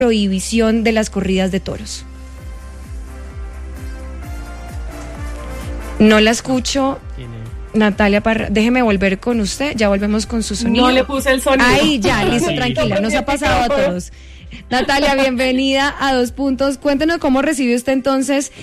prohibición de las corridas de toros. No la escucho. Natalia Parra, déjeme volver con usted, ya volvemos con su sonido. No le puse el sonido. Ahí ya, listo, tranquila, nos ha pasado a todos. Natalia, bienvenida a Dos Puntos. Cuéntenos cómo recibe usted entonces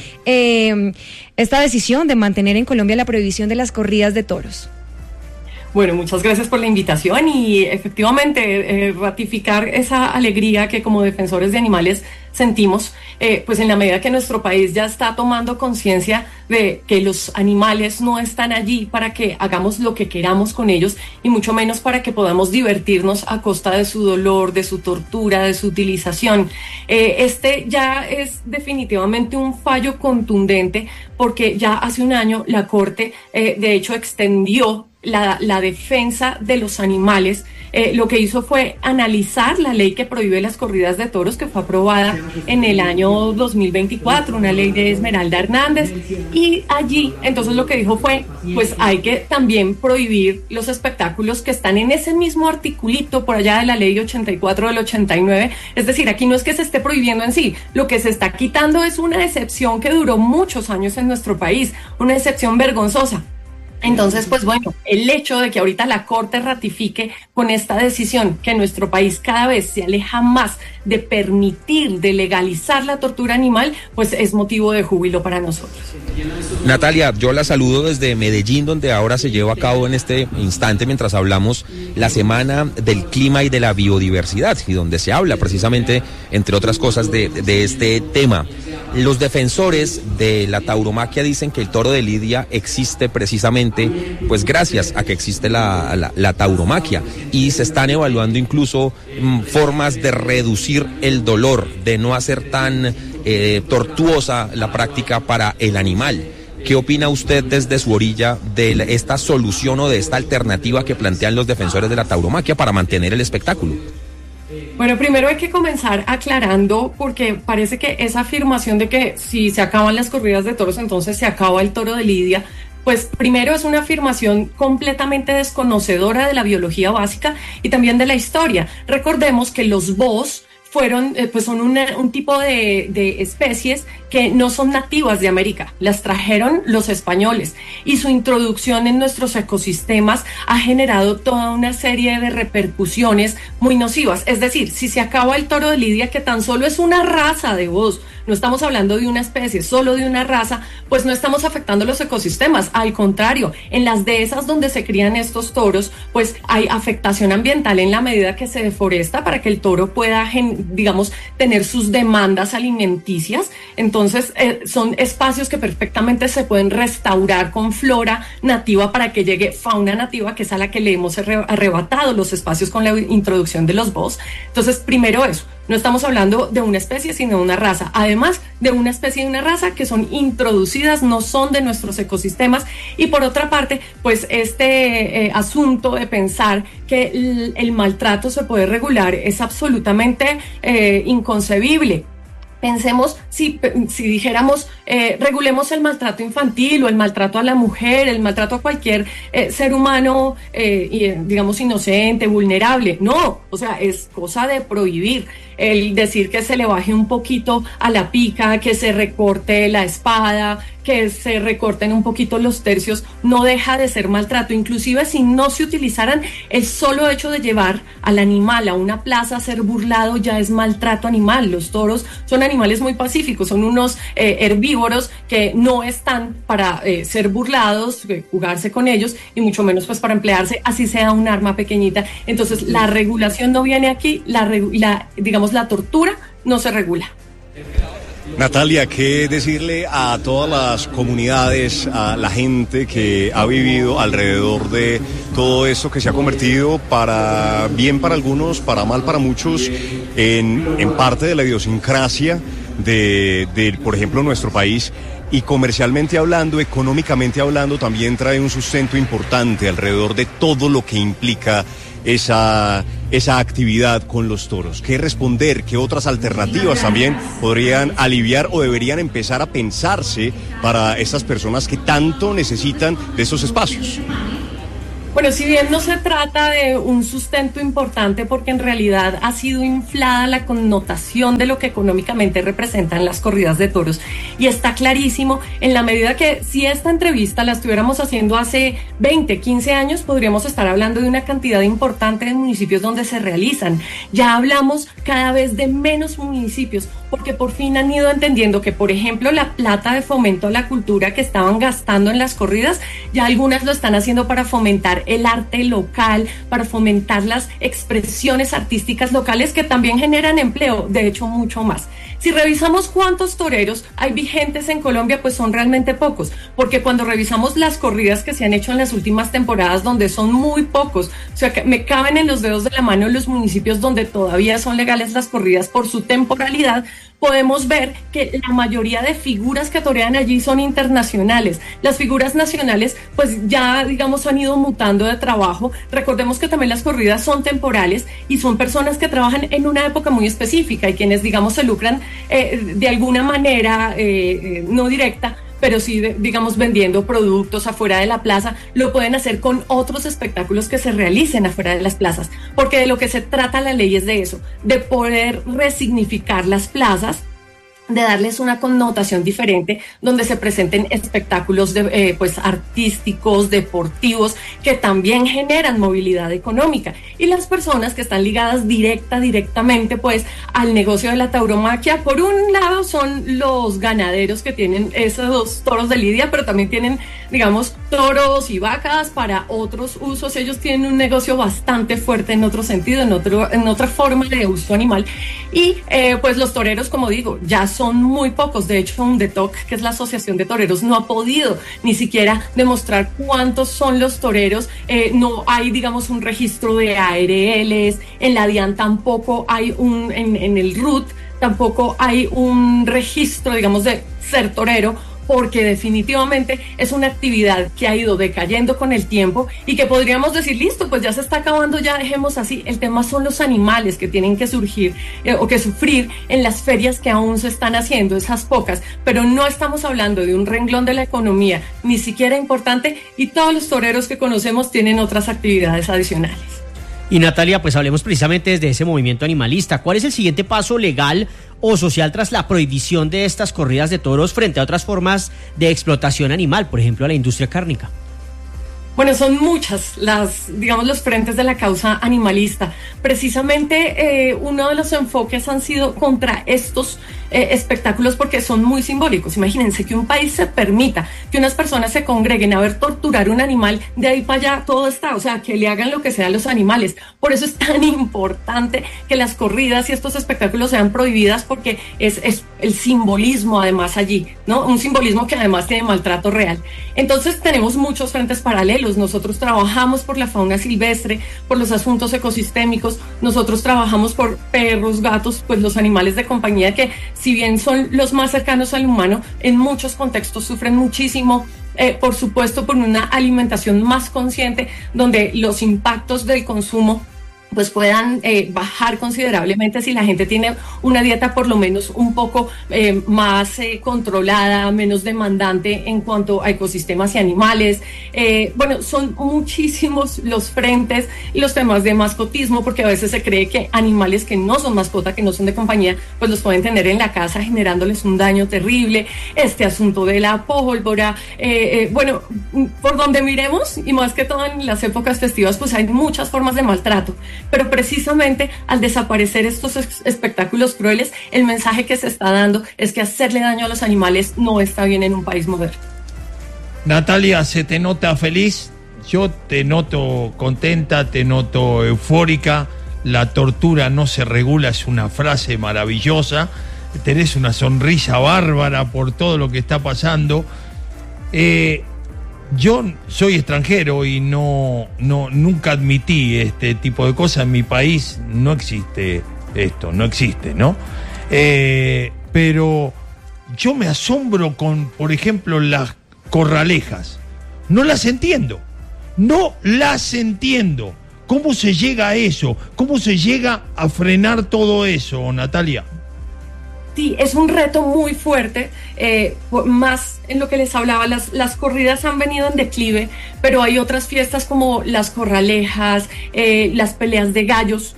esta decisión de mantener en Colombia la prohibición de las corridas de toros. Bueno, muchas gracias por la invitación y efectivamente ratificar esa alegría que como defensores de animales sentimos, pues en la medida que nuestro país ya está tomando conciencia de que los animales no están allí para que hagamos lo que queramos con ellos y mucho menos para que podamos divertirnos a costa de su dolor, de su tortura, de su utilización. Este ya es definitivamente un fallo contundente porque ya hace un año la Corte de hecho extendió la defensa de los animales. Lo que hizo fue analizar la ley que prohíbe las corridas de toros, que fue aprobada en el año 2024, una ley de Esmeralda Hernández, y allí entonces lo que dijo fue, pues hay que también prohibir los espectáculos que están en ese mismo articulito por allá de la ley 84 del 89, es decir, aquí no es que se esté prohibiendo en sí, lo que se está quitando es una excepción que duró muchos años en nuestro país, una excepción vergonzosa. Entonces, pues bueno, el hecho de que ahorita la Corte ratifique con esta decisión que nuestro país cada vez se aleja más de permitir, de legalizar la tortura animal, pues es motivo de júbilo para nosotros. Natalia, yo la saludo desde Medellín, donde ahora se lleva a cabo en este instante, mientras hablamos, la Semana del Clima y de la Biodiversidad, y donde se habla precisamente, entre otras cosas, de este tema. Los defensores de la tauromaquia dicen que el toro de Lidia existe precisamente, pues gracias a que existe la tauromaquia, y se están evaluando incluso formas de reducir el dolor, de no hacer tan tortuosa la práctica para el animal. ¿Qué opina usted desde su orilla de esta solución o de esta alternativa que plantean los defensores de la tauromaquia para mantener el espectáculo? Bueno, primero hay que comenzar aclarando, porque parece que esa afirmación de que si se acaban las corridas de toros, entonces se acaba el toro de Lidia, pues primero es una afirmación completamente desconocedora de la biología básica y también de la historia. Recordemos que los búhos son un tipo de especies que no son nativas de América, las trajeron los españoles y su introducción en nuestros ecosistemas ha generado toda una serie de repercusiones muy nocivas. Es decir, si se acaba el toro de Lidia, que tan solo es una raza de búhos, no estamos hablando de una especie, solo de una raza, pues no estamos afectando los ecosistemas. Al contrario, en las dehesas donde se crían estos toros, pues hay afectación ambiental en la medida que se deforesta para que el toro pueda, tener sus demandas alimenticias. Entonces, son espacios que perfectamente se pueden restaurar con flora nativa para que llegue fauna nativa, que es a la que le hemos arrebatado los espacios con la introducción de los búhos. Entonces, primero eso. No estamos hablando de una especie, sino de una raza. Además de una especie y una raza que son introducidas, no son de nuestros ecosistemas. Y por otra parte, pues este asunto de pensar que el maltrato se puede regular es absolutamente inconcebible. Pensemos, si dijéramos, regulemos el maltrato infantil o el maltrato a la mujer, el maltrato a cualquier ser humano, inocente, vulnerable. No, o sea, es cosa de prohibir. El decir que se le baje un poquito a la pica, que se recorte la espada, que se recorten un poquito los tercios, no deja de ser maltrato. Inclusive si no se utilizaran, el solo hecho de llevar al animal a una plaza a ser burlado ya es maltrato animal. Los toros son animales muy pacíficos, son unos herbívoros que no están para ser burlados, jugarse con ellos, y mucho menos pues para emplearse, así sea un arma pequeñita. Entonces la regulación no viene aquí, la tortura no se regula. Natalia, ¿qué decirle a todas las comunidades, a la gente que ha vivido alrededor de todo esto que se ha convertido, para bien para algunos, para mal para muchos, en parte de la idiosincrasia de, por ejemplo, nuestro país? Y comercialmente hablando, económicamente hablando, también trae un sustento importante alrededor de todo lo que implica esa actividad con los toros. ¿Qué responder? ¿Qué otras alternativas también podrían aliviar o deberían empezar a pensarse para estas personas que tanto necesitan de estos espacios? Bueno, si bien no se trata de un sustento importante porque en realidad ha sido inflada la connotación de lo que económicamente representan las corridas de toros, y está clarísimo en la medida que si esta entrevista la estuviéramos haciendo hace 20, 15 años, podríamos estar hablando de una cantidad importante de municipios donde se realizan. Ya hablamos cada vez de menos municipios porque por fin han ido entendiendo que, por ejemplo, la plata de fomento a la cultura que estaban gastando en las corridas, ya algunas lo están haciendo para fomentar el arte local, para fomentar las expresiones artísticas locales que también generan empleo, de hecho mucho más. Si revisamos cuántos toreros hay vigentes en Colombia, pues son realmente pocos, porque cuando revisamos las corridas que se han hecho en las últimas temporadas, donde son muy pocos, o sea que me caben en los dedos de la mano los municipios donde todavía son legales las corridas por su temporalidad, podemos ver que la mayoría de figuras que torean allí son internacionales. Las figuras nacionales pues ya digamos han ido mutando de trabajo. Recordemos que también las corridas son temporales y son personas que trabajan en una época muy específica y quienes digamos se lucran de alguna manera no directa, pero sí, digamos, vendiendo productos afuera de la plaza, lo pueden hacer con otros espectáculos que se realicen afuera de las plazas, porque de lo que se trata la ley es de eso, de poder resignificar las plazas, de darles una connotación diferente, donde se presenten espectáculos pues artísticos, deportivos, que también generan movilidad económica. Y las personas que están ligadas directamente pues al negocio de la tauromaquia, por un lado son los ganaderos que tienen esos toros de lidia, pero también tienen, digamos, toros y vacas para otros usos. Ellos tienen un negocio bastante fuerte en otro sentido, en otra forma de uso animal. Y pues los toreros, como digo, ya son muy pocos. De hecho, UNDETOC, que es la Asociación de Toreros, no ha podido ni siquiera demostrar cuántos son los toreros. No hay, digamos, un registro de ARLs. En la DIAN tampoco hay en el RUT tampoco hay un registro, digamos, de ser torero, porque definitivamente es una actividad que ha ido decayendo con el tiempo y que podríamos decir, listo, pues ya se está acabando, ya dejemos así. El tema son los animales que tienen que surgir o que sufrir en las ferias que aún se están haciendo, esas pocas, pero no estamos hablando de un renglón de la economía, ni siquiera importante, y todos los toreros que conocemos tienen otras actividades adicionales. Y Natalia, pues hablemos precisamente desde ese movimiento animalista. ¿Cuál es el siguiente paso legal o social tras la prohibición de estas corridas de toros frente a otras formas de explotación animal, por ejemplo a la industria cárnica? Bueno, son muchas los frentes de la causa animalista. Precisamente uno de los enfoques han sido contra estos espectáculos porque son muy simbólicos. Imagínense que un país se permita que unas personas se congreguen a ver torturar un animal, de ahí para allá todo está, o sea, que le hagan lo que sea a los animales. Por eso es tan importante que las corridas y estos espectáculos sean prohibidas, porque es el simbolismo además allí, ¿no? Un simbolismo que además tiene maltrato real. Entonces tenemos muchos frentes paralelos. Nosotros trabajamos por la fauna silvestre, por los asuntos ecosistémicos, nosotros trabajamos por perros, gatos, pues los animales de compañía que, si bien son los más cercanos al humano, en muchos contextos sufren muchísimo, por supuesto por una alimentación más consciente, donde los impactos del consumo pues puedan bajar considerablemente si la gente tiene una dieta por lo menos un poco más controlada, menos demandante en cuanto a ecosistemas y animales. Bueno, son muchísimos los frentes y los temas de mascotismo, porque a veces se cree que animales que no son mascota, que no son de compañía, pues los pueden tener en la casa generándoles un daño terrible. Este asunto de la pólvora, bueno, por donde miremos, y más que todo en las épocas festivas, pues hay muchas formas de maltrato. Pero precisamente al desaparecer estos espectáculos crueles, el mensaje que se está dando es que hacerle daño a los animales no está bien en un país moderno. Natalia, ¿se te nota feliz? Yo te noto contenta, te noto eufórica. La tortura no se regula, es una frase maravillosa. Tenés una sonrisa bárbara por todo lo que está pasando. Yo soy extranjero y nunca admití este tipo de cosas. En mi país no existe esto, no existe, ¿no? Pero yo me asombro con, por ejemplo, las corralejas. No las entiendo. ¿Cómo se llega a eso? ¿Cómo se llega a frenar todo eso, Natalia? Sí, es un reto muy fuerte, más en lo que les hablaba, las corridas han venido en declive, pero hay otras fiestas como las corralejas, las peleas de gallos.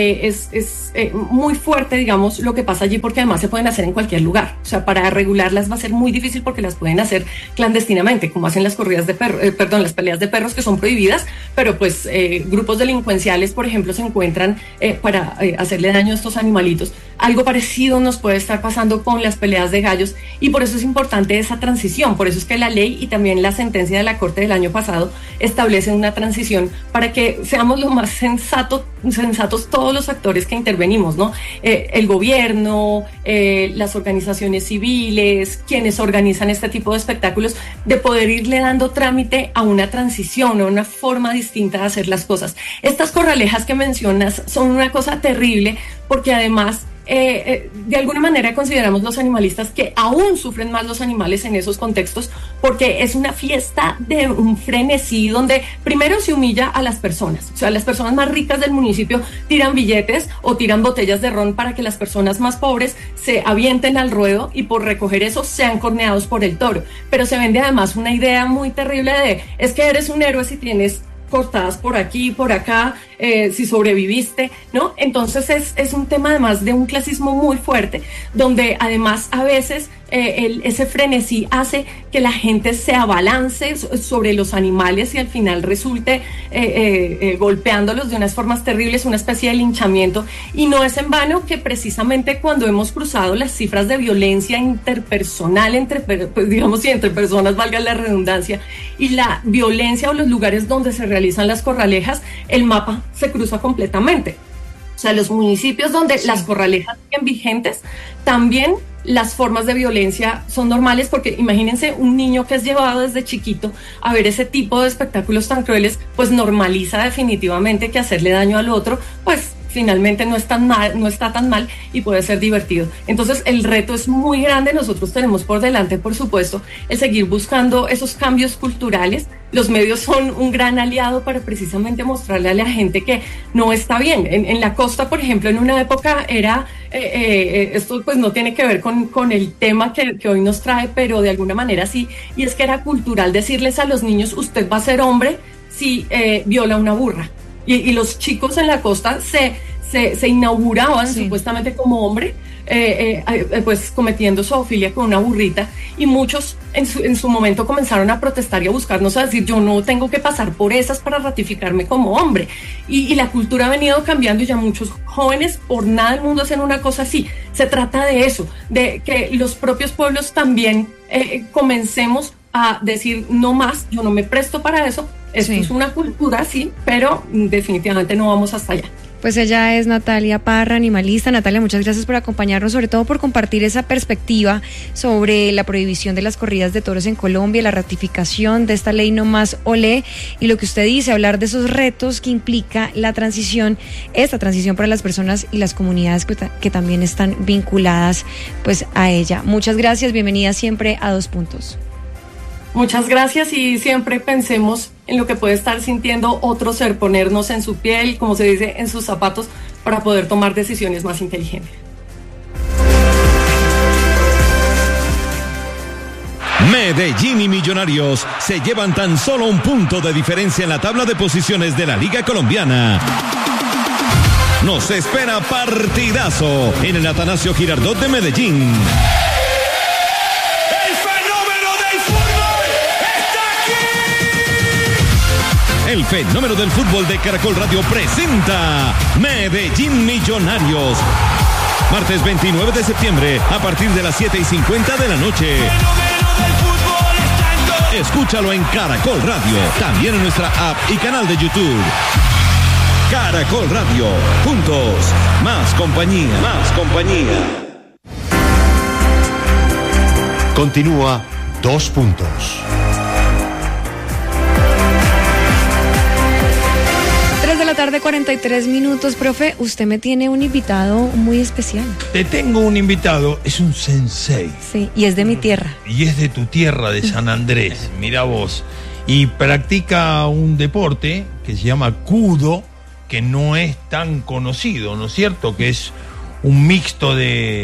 Es muy fuerte, digamos, lo que pasa allí, porque además se pueden hacer en cualquier lugar. O sea, para regularlas va a ser muy difícil porque las pueden hacer clandestinamente, como hacen las corridas de perros, las peleas de perros, que son prohibidas, pero pues grupos delincuenciales, por ejemplo, se encuentran para hacerle daño a estos animalitos. Algo parecido nos puede estar pasando con las peleas de gallos, y por eso es importante esa transición. Por eso es que la ley y también la sentencia de la Corte del año pasado establecen una transición para que seamos lo más sensatos todos los actores que intervenimos, ¿no? El gobierno, las organizaciones civiles, quienes organizan este tipo de espectáculos, de poder irle dando trámite a una transición, a una forma distinta de hacer las cosas. Estas corralejas que mencionas son una cosa terrible, porque además de alguna manera consideramos los animalistas que aún sufren más los animales en esos contextos, porque es una fiesta de un frenesí donde primero se humilla a las personas. O sea, las personas más ricas del municipio tiran billetes o tiran botellas de ron para que las personas más pobres se avienten al ruedo, y por recoger eso sean corneados por el toro. Pero se vende además una idea muy terrible de: es que eres un héroe si tienes cortadas por aquí y por acá, si sobreviviste, ¿no? Entonces es un tema además de un clasismo muy fuerte, donde además a veces ese frenesí hace que la gente se abalance sobre los animales y al final resulte golpeándolos de unas formas terribles, una especie de linchamiento. Y no es en vano que precisamente cuando hemos cruzado las cifras de violencia interpersonal entre personas, valga la redundancia, y la violencia o los lugares donde se realizan las corralejas, el mapa se cruza completamente. O sea, los municipios donde las corralejas siguen vigentes, también las formas de violencia son normales, porque imagínense un niño que es llevado desde chiquito a ver ese tipo de espectáculos tan crueles, pues normaliza definitivamente que hacerle daño al otro, pues finalmente no está tan mal y puede ser divertido. Entonces el reto es muy grande. Nosotros tenemos por delante, por supuesto, el seguir buscando esos cambios culturales. Los medios son un gran aliado para precisamente mostrarle a la gente que no está bien. En la costa, por ejemplo, en una época era, esto pues no tiene que ver con el tema que hoy nos trae, pero de alguna manera sí, y es que era cultural decirles a los niños: usted va a ser hombre si viola una burra. Y los chicos en la costa se inauguraban supuestamente como hombre, pues cometiendo zoofilia con una burrita, y muchos en su momento comenzaron a protestar y a buscarnos, a decir: yo no tengo que pasar por esas para ratificarme como hombre. Y la cultura ha venido cambiando, y ya muchos jóvenes por nada del mundo hacen una cosa así. Se trata de eso, de que los propios pueblos también comencemos a decir: no más, yo no me presto para eso. Esto es una cultura, sí, pero definitivamente no vamos hasta allá. Pues ella es Natalia Parra, animalista. Natalia, muchas gracias por acompañarnos, sobre todo por compartir esa perspectiva sobre la prohibición de las corridas de toros en Colombia, la ratificación de esta ley No Más Olé, y lo que usted dice, hablar de esos retos que implica la transición, esta transición para las personas y las comunidades que también están vinculadas pues a ella. Muchas gracias, bienvenida siempre a Dos Puntos. Muchas gracias, y siempre pensemos en lo que puede estar sintiendo otro ser, ponernos en su piel, como se dice, en sus zapatos, para poder tomar decisiones más inteligentes. Medellín y Millonarios se llevan tan solo un punto de diferencia en la tabla de posiciones de la Liga Colombiana. Nos espera partidazo en el Atanasio Girardot de Medellín. El fenómeno del fútbol de Caracol Radio presenta Medellín Millonarios. Martes 29 de septiembre a partir de las 7:50 de la noche. Escúchalo en Caracol Radio, también en nuestra app y canal de YouTube. Caracol Radio, juntos, más compañía, más compañía. Continúa Dos Puntos. 3:43 p.m, profe, usted me tiene un invitado muy especial. Te tengo un invitado, es un sensei. Sí, y es de mi tierra. Y es de tu tierra, de San Andrés, mira vos. Y practica un deporte que se llama Kudo, que no es tan conocido, ¿no es cierto? Que es un mixto de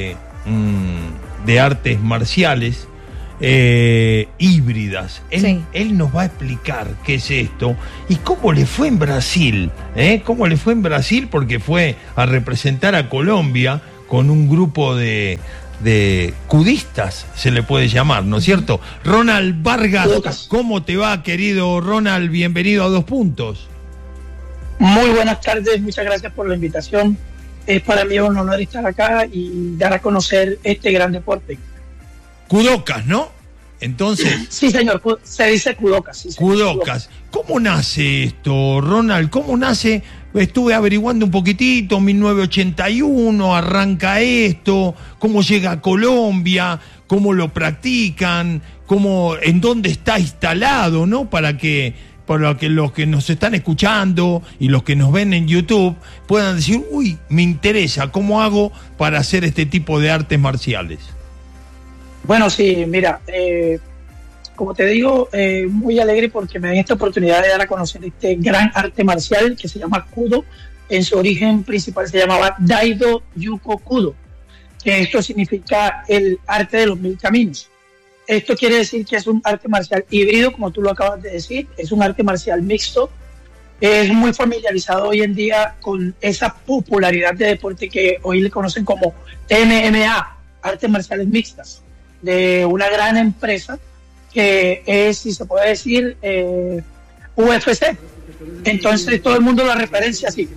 de artes marciales híbridas. Él nos va a explicar qué es esto y cómo le fue en Brasil, cómo le fue en Brasil, porque fue a representar a Colombia con un grupo de cudistas, se le puede llamar, ¿no es cierto? Ronald Vargas, ¿cómo te va, querido Ronald? Bienvenido a 2 Puntos. Muy buenas tardes, muchas gracias por la invitación. Es para mí un honor estar acá y dar a conocer este gran deporte. Kudocas, ¿no? Entonces... Sí, señor, se dice Kudocas. Sí, Kudocas. ¿Cómo nace esto, Ronald? ¿Cómo nace? Estuve averiguando un poquitito, 1981 arranca esto, cómo llega a Colombia, cómo lo practican, en dónde está instalado, ¿no? Para que los que nos están escuchando y los que nos ven en YouTube puedan decir, uy, me interesa, ¿cómo hago para hacer este tipo de artes marciales? Bueno, sí, mira, como te digo, muy alegre porque me dan esta oportunidad de dar a conocer este gran arte marcial que se llama Kudo. En su origen principal se llamaba Daido Yuko Kudo, que esto significa el arte de los 1000 caminos. Esto quiere decir que es un arte marcial híbrido, como tú lo acabas de decir, es un arte marcial mixto. Es muy familiarizado hoy en día con esa popularidad de deporte que hoy le conocen como MMA, artes marciales mixtas, de una gran empresa que es, si se puede decir, UFC. Entonces todo el mundo la referencia así.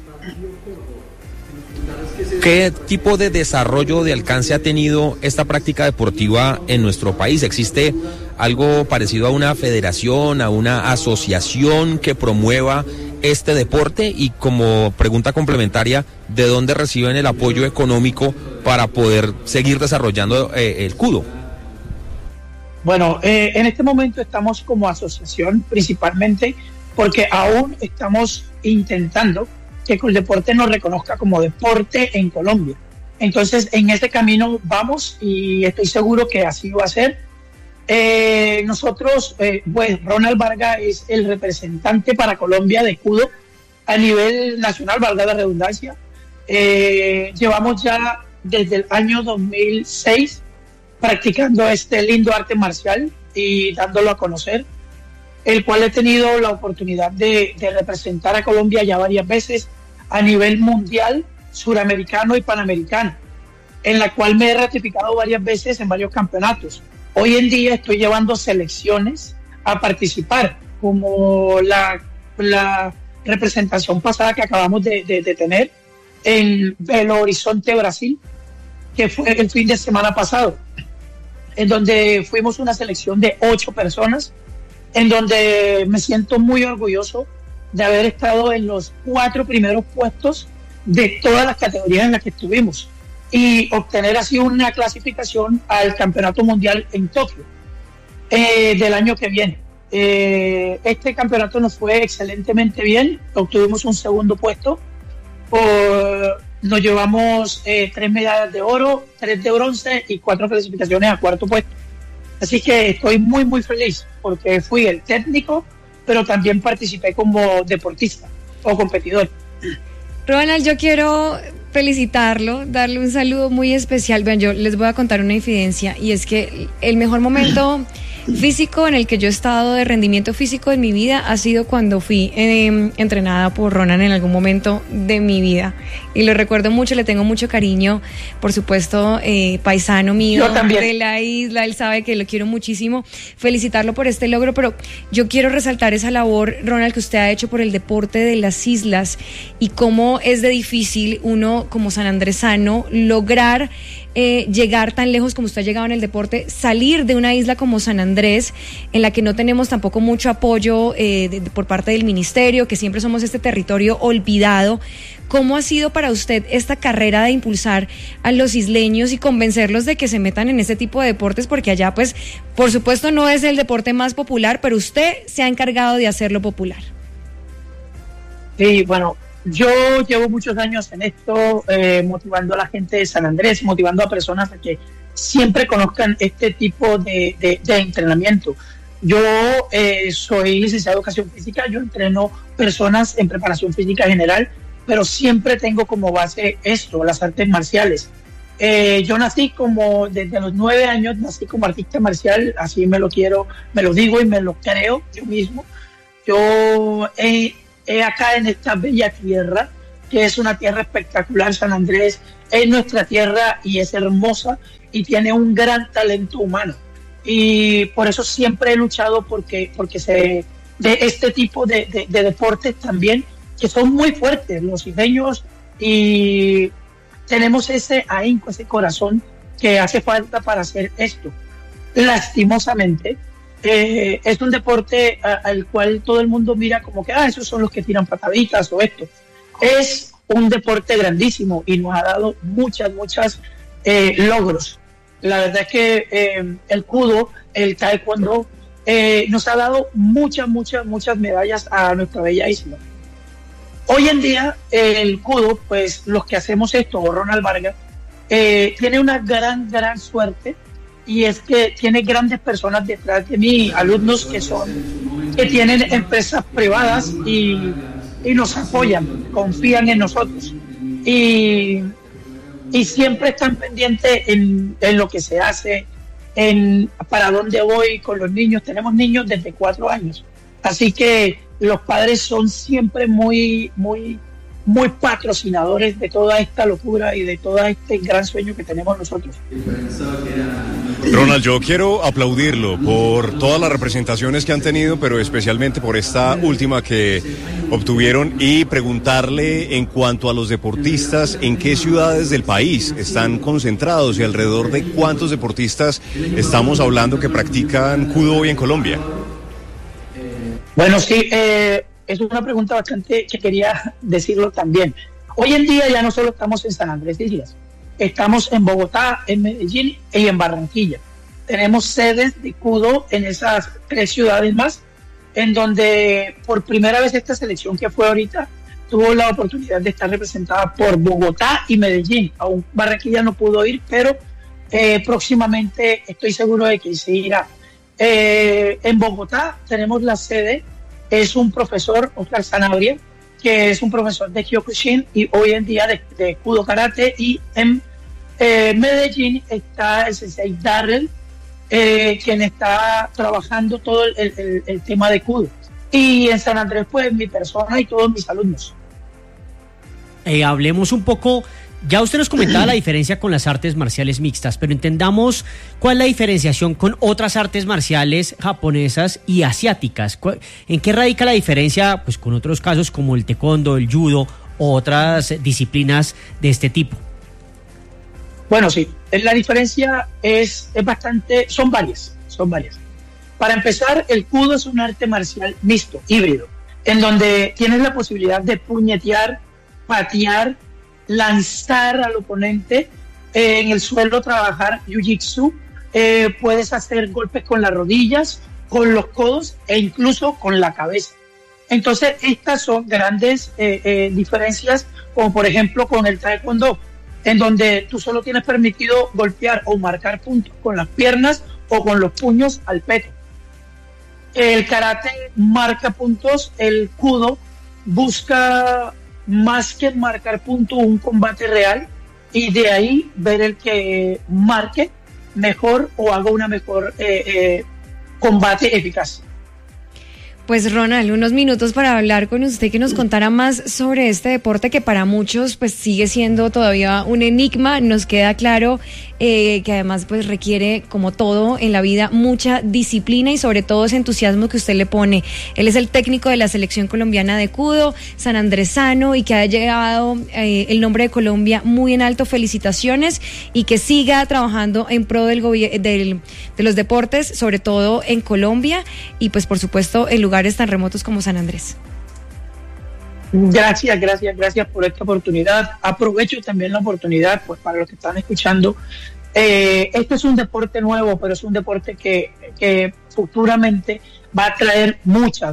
¿Qué tipo de desarrollo de alcance ha tenido esta práctica deportiva en nuestro país? ¿Existe algo parecido a una federación, a una asociación que promueva este deporte? Y como pregunta complementaria, ¿de dónde reciben el apoyo económico para poder seguir desarrollando el Kudo? Bueno, en este momento estamos como asociación principalmente porque aún estamos intentando que el deporte nos reconozca como deporte en Colombia. Entonces, en este camino vamos y estoy seguro que así va a ser. Nosotros, pues Ronald Vargas es el representante para Colombia de Kudo a nivel nacional, valga la redundancia. Llevamos ya desde el año 2006 practicando este lindo arte marcial y dándolo a conocer, el cual he tenido la oportunidad de representar a Colombia ya varias veces a nivel mundial, suramericano y panamericano, en la cual me he ratificado varias veces en varios campeonatos. Hoy en día estoy llevando selecciones a participar, como la representación pasada que acabamos de tener en Belo Horizonte, Brasil, que fue el fin de semana pasado, en donde fuimos una selección de 8 personas, en donde me siento muy orgulloso de haber estado en los 4 primeros puestos de todas las categorías en las que estuvimos y obtener así una clasificación al Campeonato Mundial en Tokio del año que viene. Este campeonato nos fue excelentemente bien, obtuvimos un segundo puesto, nos llevamos 3 medallas de oro, 3 de bronce y 4 clasificaciones a 4º puesto. Así que estoy muy, muy feliz porque fui el técnico, pero también participé como deportista o competidor. Ronald, yo quiero felicitarlo, darle un saludo muy especial. Vean, yo les voy a contar una infidencia y es que el mejor momento físico en el que yo he estado de rendimiento físico en mi vida ha sido cuando fui entrenada por Ronald en algún momento de mi vida y lo recuerdo mucho, le tengo mucho cariño, por supuesto, paisano mío de la isla, él sabe que lo quiero muchísimo, felicitarlo por este logro, pero yo quiero resaltar esa labor, Ronald, que usted ha hecho por el deporte de las islas y cómo es de difícil uno como sanandresano lograr llegar tan lejos como usted ha llegado en el deporte, salir de una isla como San Andrés, en la que no tenemos tampoco mucho apoyo por parte del ministerio, que siempre somos este territorio olvidado. ¿Cómo ha sido para usted esta carrera de impulsar a los isleños y convencerlos de que se metan en este tipo de deportes? Porque allá, pues, por supuesto no es el deporte más popular, pero usted se ha encargado de hacerlo popular. Sí, bueno, yo llevo muchos años en esto, motivando a la gente de San Andrés, motivando a personas a que siempre conozcan este tipo de entrenamiento. Yo soy licenciado en Educación Física, yo entreno personas en preparación física general, pero siempre tengo como base esto, las artes marciales. Yo nací desde los 9 años, nací como artista marcial, así me lo digo y me lo creo yo mismo. Yo acá en esta bella tierra, que es una tierra espectacular, San Andrés es nuestra tierra y es hermosa y tiene un gran talento humano. Y por eso siempre he luchado porque de este tipo de deportes también, que son muy fuertes, los isleños, y tenemos ese ahínco, ese corazón que hace falta para hacer esto. Lastimosamente, es un deporte al cual todo el mundo mira como que, esos son los que tiran pataditas o esto. Es un deporte grandísimo y nos ha dado muchas logros. La verdad es que el judo, el taekwondo, nos ha dado muchas medallas a nuestra bella isla. Hoy en día el judo, pues los que hacemos esto, Ronald Vargas, tiene una gran suerte, y es que tiene grandes personas detrás de mí, alumnos que tienen empresas privadas y nos apoyan, confían en nosotros y siempre están pendientes en lo que se hace, en para dónde voy con los niños. Tenemos niños desde 4 años, así que los padres son siempre muy patrocinadores de toda esta locura y de todo este gran sueño que tenemos nosotros. Ronald, yo quiero aplaudirlo por todas las representaciones que han tenido, pero especialmente por esta última que obtuvieron, y preguntarle en cuanto a los deportistas, ¿en qué ciudades del país están concentrados y alrededor de cuántos deportistas estamos hablando que practican judo hoy en Colombia? Bueno, sí, es una pregunta bastante que quería decirlo también. Hoy en día ya no solo estamos en San Andrés Islas, estamos en Bogotá, en Medellín y en Barranquilla. Tenemos sedes de judo en esas 3 ciudades más, en donde por primera vez esta selección que fue ahorita tuvo la oportunidad de estar representada por Bogotá y Medellín. Aún Barranquilla no pudo ir, pero próximamente estoy seguro de que se irá. En Bogotá tenemos la sede, es un profesor, Oscar Sanabria, que es un profesor de Kyokushin y hoy en día de Judo Karate, y en Medellín está el sensei Darrell, quien está trabajando todo el tema de Judo. Y en San Andrés, pues, mi persona y todos mis alumnos. Hablemos un poco. Ya usted nos comentaba la diferencia con las artes marciales mixtas, pero entendamos cuál es la diferenciación con otras artes marciales japonesas y asiáticas. ¿En qué radica la diferencia, pues, con otros casos como el taekwondo, el judo o otras disciplinas de este tipo? Bueno, sí, la diferencia son varias. Para empezar, el judo es un arte marcial mixto, híbrido, en donde tienes la posibilidad de puñetear, patear, lanzar al oponente, en el suelo trabajar jiu-jitsu, puedes hacer golpes con las rodillas, con los codos e incluso con la cabeza. Entonces, estas son grandes diferencias, como por ejemplo con el taekwondo, en donde tú solo tienes permitido golpear o marcar puntos con las piernas o con los puños al pecho. El karate marca puntos, el judo busca más que marcar puntos, un combate real, y de ahí ver el que marque mejor o haga una mejor combate eficaz. Pues Ronald, unos minutos para hablar con usted, que nos contara más sobre este deporte que para muchos pues sigue siendo todavía un enigma. Nos queda claro que además pues requiere, como todo en la vida, mucha disciplina y sobre todo ese entusiasmo que usted le pone. Él es el técnico de la selección colombiana de judo, sanandresano, y que ha llevado el nombre de Colombia muy en alto. Felicitaciones, y que siga trabajando en pro de los deportes, sobre todo en Colombia y pues por supuesto en lugares tan remotos como San Andrés. Gracias por esta oportunidad. Aprovecho también la oportunidad, pues, para los que están escuchando. Este es un deporte nuevo, pero es un deporte que futuramente va a traer muchas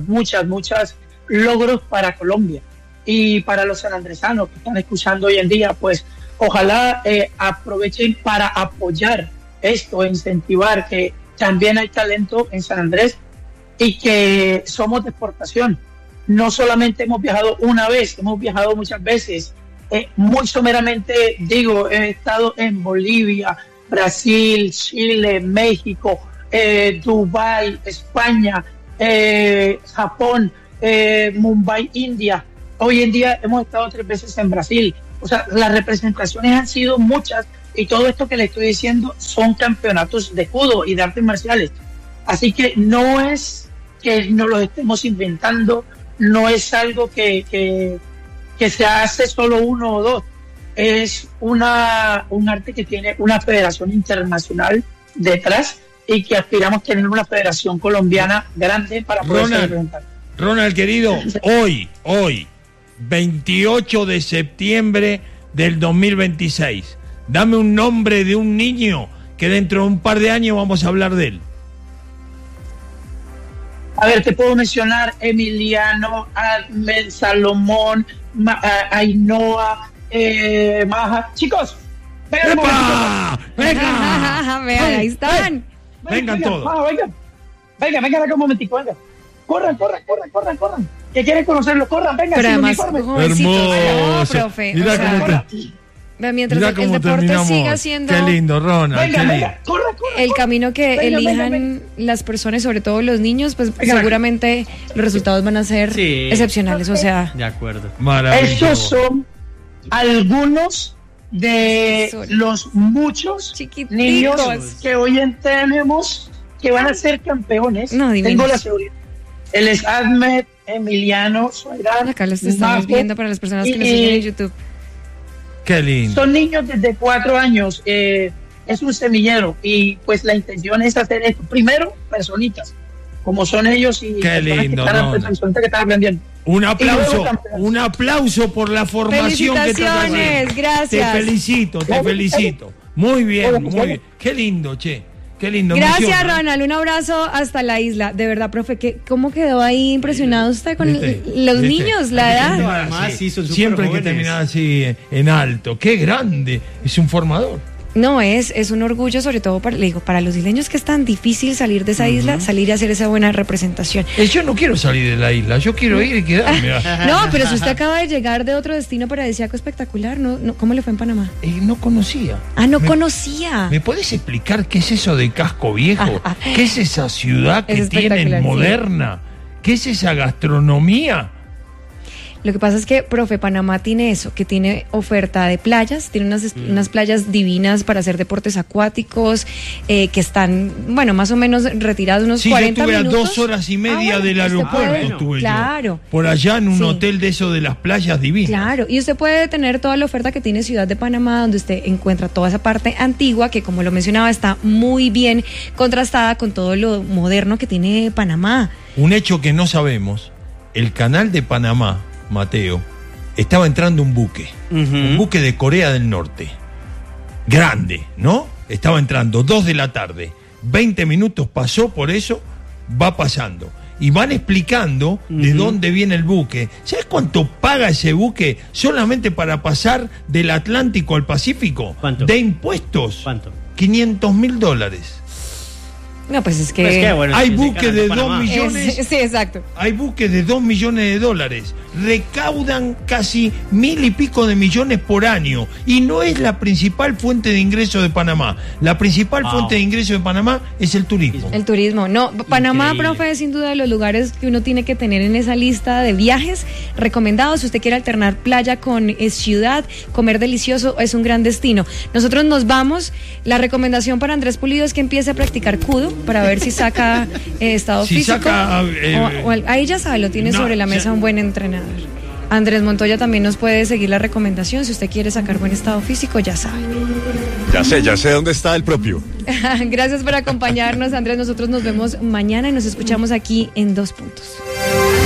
logros para Colombia y para los sanandresanos que están escuchando hoy en día. Pues ojalá aprovechen para apoyar esto, incentivar que también hay talento en San Andrés y que somos de exportación. No solamente hemos viajado una vez, hemos viajado muchas veces. muy someramente digo, he estado en Bolivia, Brasil, Chile, México, Dubái, España, Japón, Mumbai, India. Hoy en día hemos estado 3 veces en Brasil. O sea, las representaciones han sido muchas y todo esto que le estoy diciendo son campeonatos de judo y de artes marciales. Así que no es que nos lo estemos inventando, no es algo que se hace solo 1 o 2. Es un arte que tiene una federación internacional detrás y que aspiramos a tener una federación colombiana grande para poder representar. Ronald, querido, hoy, 28 de septiembre del 2026, dame un nombre de un niño que dentro de un par de años vamos a hablar de él. A ver, te puedo mencionar Emiliano, Ahmed, Salomón, Ainhoa, Maja. Chicos, vengan. ¡Venga! Ahí están. Vengan todos. Vengan acá un momentico, vengan. Corran. Que quieren conocerlo, corran, vengan. Pero además, hermoso. No, profe. Mira Mientras el deporte siga siendo... Qué lindo, Ronald. Venga, corran. El camino que elijan las personas, sobre todo los niños, pues seguramente los resultados van a ser excepcionales. O sea, de acuerdo. Maravilloso. Esos son algunos de los muchos niños que hoy tenemos que van a ser campeones. Tengo la seguridad. Él es Ahmed, Emiliano, Soirán. Acá los estamos viendo para las personas que nos siguen en YouTube. Qué lindo. Son niños desde 4 años. Es un semillero y pues la intención es hacer esto. Primero, personitas, como son ellos y qué lindo, que están aprendiendo. Un aplauso por la formación que estás haciendo. Gracias. Te felicito. Muy bien. Qué lindo, che. Qué lindo. Gracias, Ronald. Un abrazo hasta la isla. De verdad, profe, ¿cómo quedó ahí impresionado usted con los niños, la edad? Además, siempre hay que terminar así en alto. Qué grande. Es un formador. No, es un orgullo, sobre todo para los isleños, que es tan difícil salir de esa isla, salir y hacer esa buena representación. Yo no quiero salir de la isla, yo quiero ir y quedarme. No, pero si usted acaba de llegar de otro destino paradisíaco espectacular, ¿cómo le fue en Panamá? No conocía. Conocía. ¿Me podés explicar qué es eso de Casco Viejo? ¿Qué es esa ciudad que tienen moderna? ¿Qué es esa gastronomía? Lo que pasa es que, profe, Panamá tiene eso, que tiene oferta de playas, tiene unas playas divinas para hacer deportes acuáticos, que están, más o menos retirados unos 40 minutos. Yo estuve a 2 horas y media del aeropuerto, yo. Por allá en un hotel de eso de las playas divinas. Claro, y usted puede tener toda la oferta que tiene Ciudad de Panamá, donde usted encuentra toda esa parte antigua, que como lo mencionaba, está muy bien contrastada con todo lo moderno que tiene Panamá. Un hecho que no sabemos, el canal de Panamá, Mateo, estaba entrando un buque de Corea del Norte, grande, ¿no? Estaba entrando 2 de la tarde, 20 minutos pasó por eso, va pasando, y van explicando de dónde viene el buque. ¿Sabes cuánto paga ese buque solamente para pasar del Atlántico al Pacífico? ¿Cuánto? De impuestos. ¿Cuánto? $500,000. No, pues es que... hay buques de 2 millones. Sí, exacto. Hay buques de $2 millones. Recaudan casi 1.000 y pico de millones por año. Y no es la principal fuente de ingreso de Panamá. La principal fuente de ingreso de Panamá es el turismo. El turismo. No, Panamá, profe, es sin duda de los lugares que uno tiene que tener en esa lista de viajes recomendados. Si usted quiere alternar playa con ciudad, comer delicioso, es un gran destino. Nosotros nos vamos. La recomendación para Andrés Pulido es que empiece a practicar judo para ver si saca estado físico. Ahí ya sabe, lo tiene sobre la mesa un buen entrenador. Andrés Montoya también nos puede seguir la recomendación. Si usted quiere sacar buen estado físico, ya sabe. Ya sé dónde está el propio. Gracias por acompañarnos, Andrés. Nosotros nos vemos mañana y nos escuchamos aquí en 2 Puntos.